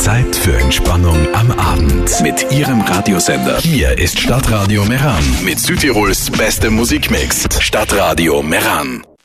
Zeit für Entspannung am Abend mit Ihrem Radiosender. Hier ist Stadtradio Meran mit Südtirols bestem Musikmix. Stadtradio Meran.